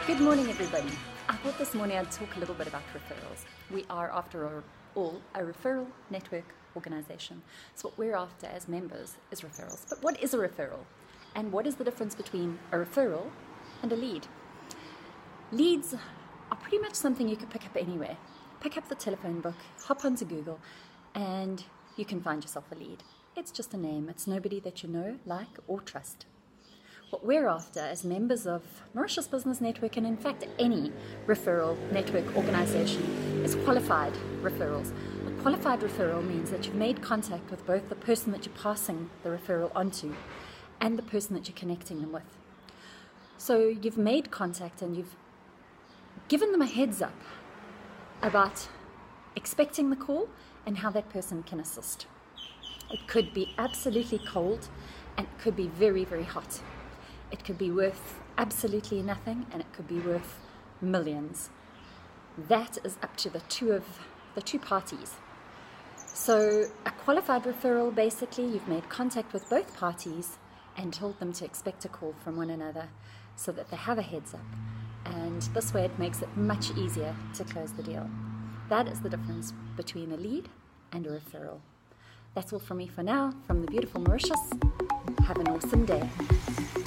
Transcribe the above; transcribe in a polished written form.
Good morning, everybody. I thought this morning I'd talk a little bit about referrals. We are, after all, a referral network organisation. So what we're after as members is referrals. But what is a referral? And what is the difference between a referral and a lead? Leads are pretty much something you could pick up anywhere. Pick up the telephone book, hop onto Google, and you can find yourself a lead. It's just a name. It's nobody that you know, like, or trust. What we're after as members of Mauritius Business Network, and in fact any referral network organisation, is qualified referrals. A qualified referral means that you've made contact with both the person that you're passing the referral onto and the person that you're connecting them with. So you've made contact and you've given them a heads up about expecting the call and how that person can assist. It could be absolutely cold and it could be very, very hot. It could be worth absolutely nothing and it could be worth millions. That is up to the two parties. So a qualified referral, basically you've made contact with both parties and told them to expect a call from one another so that they have a heads up. And this way it makes it much easier to close the deal. That is the difference between a lead and a referral. That's all from me for now, from the beautiful Mauritius. Have an awesome day.